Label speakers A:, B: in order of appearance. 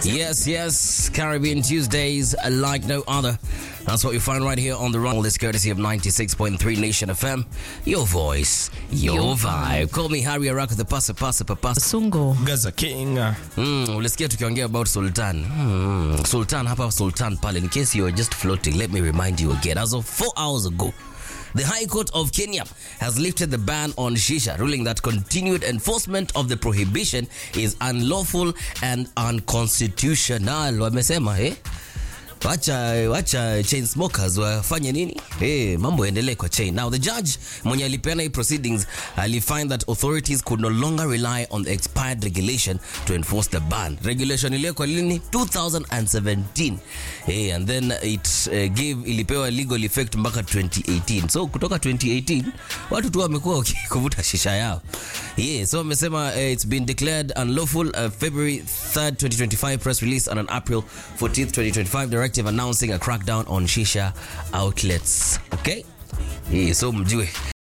A: Yes, Caribbean Tuesdays like no other. That's what you find right here on the run. This courtesy of 96.3 Nation FM. Your voice, your vibe. Call me Harry Araka, the pasa
B: Sungo.
C: Gaza King.
A: Ulisikia tukiongea about Sultan. Sultan hapa, Sultan pale. In case you are just floating, let me remind you again. As of 4 hours ago, the High Court of Kenya has lifted the ban on shisha, ruling that continued enforcement of the prohibition is unlawful and unconstitutional. Wamesema, wacha chain smokers wafanye nini? Mambo endelee kwa chain. Now the judge mwenye alipeana hii proceedings alifind that authorities could no longer rely on the expired regulation to enforce the ban. Regulation ile kwa lini? 2017. And then it ilipewa legal effect mpaka 2018. So kutoka 2018 watu tu wamekuwa kuvuta shisha yao. So wamesema it's been declared unlawful. February 3rd 2025 press release and on April 14th 2025 directive announcing a crackdown on shisha outlets. Okay? So mjue